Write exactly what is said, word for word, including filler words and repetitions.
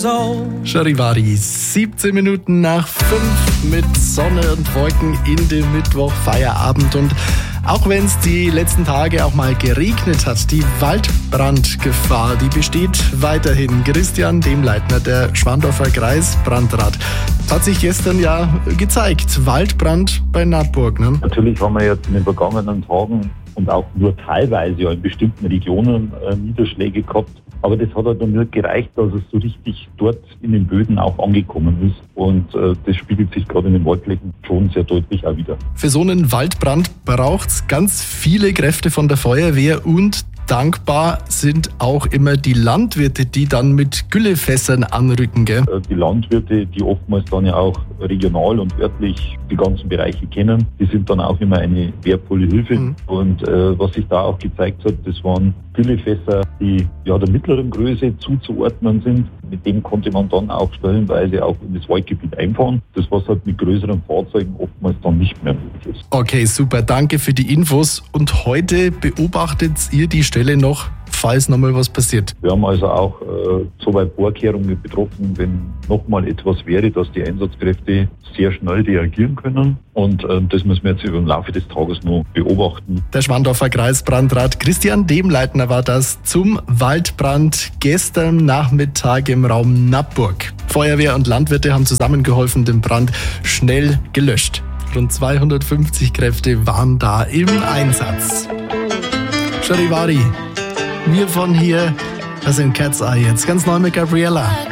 years old. Charivari, siebzehn Minuten nach fünf mit Sonne und Wolken in dem Mittwoch-Feierabend. Und auch wenn es die letzten Tage auch mal geregnet hat, die Waldbrandgefahr, die besteht weiterhin. Christian Demleitner, der Schwandorfer Kreisbrandrat. Das hat sich gestern ja gezeigt. Waldbrand bei Nattburg, ne? Natürlich haben wir jetzt in den vergangenen Tagen und auch nur teilweise ja in bestimmten Regionen äh, Niederschläge gehabt. Aber das hat halt noch nicht gereicht, dass es so richtig dort in den Böden auch angekommen ist. Und äh, das spiegelt sich gerade in den Waldflächen schon sehr deutlich auch wieder. Für so einen Waldbrand braucht es ganz viele Kräfte von der Feuerwehr und dankbar sind auch immer die Landwirte, die dann mit Güllefässern anrücken, gell? Die Landwirte, die oftmals dann ja auch regional und örtlich die ganzen Bereiche kennen, die sind dann auch immer eine wertvolle Hilfe. Mhm. Und äh, was sich da auch gezeigt hat, das waren Güllefässer, die ja der mittleren Größe zuzuordnen sind. Mit dem konnte man dann auch stellenweise auch in das Waldgebiet einfahren. Das, was halt mit größeren Fahrzeugen oftmals dann nicht mehr möglich ist. Okay, super. Danke für die Infos. Und heute beobachtet ihr die Stelle noch, falls nochmal was passiert? Wir haben also auch äh, soweit Vorkehrungen betroffen, wenn nochmal etwas wäre, dass die Einsatzkräfte sehr schnell reagieren können. Und äh, das müssen wir jetzt über den Laufe des Tages noch beobachten. Der Schwandorfer Kreisbrandrat Christian Demleitner war das zum Waldbrand gestern Nachmittag im Raum Nattburg. Feuerwehr und Landwirte haben zusammengeholfen, den Brand schnell gelöscht. Rund zweihundertfünfzig Kräfte waren da im Einsatz. Charivari, wir von hier, das sind Cat's Eye jetzt, ganz neu mit Gabriella.